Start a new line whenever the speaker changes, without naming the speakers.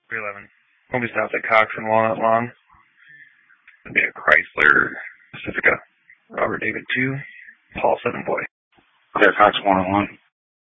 311. We'll be stopped at Cox and Walnut Lawn. It'll be a Chrysler Pacifica. Robert David 2, Paul 7 boy.
Okay, Cox 101.